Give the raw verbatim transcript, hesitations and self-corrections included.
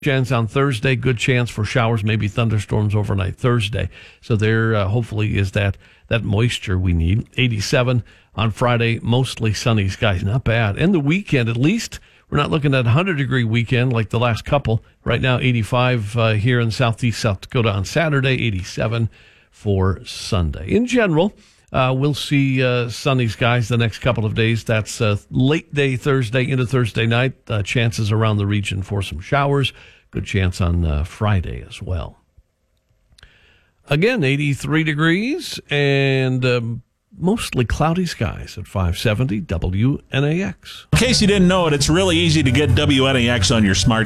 Chance on Thursday, good chance for showers, maybe thunderstorms overnight Thursday. So there uh, hopefully is that, that moisture we need. eighty-seven on Friday, mostly sunny skies. Not bad. And the weekend, at least, we're not looking at a one hundred degree weekend like the last couple. Right now, eighty-five uh, here in southeast South Dakota on Saturday, eighty-seven for Sunday. In general, uh, we'll see uh, sunny skies the next couple of days. That's uh, late day Thursday into Thursday night. Uh, chances around the region for some showers. Good chance on uh, Friday as well. Again, eighty-three degrees and um, mostly cloudy skies at five seventy W N A X. In case you didn't know it, it's really easy to get W N A X on your smart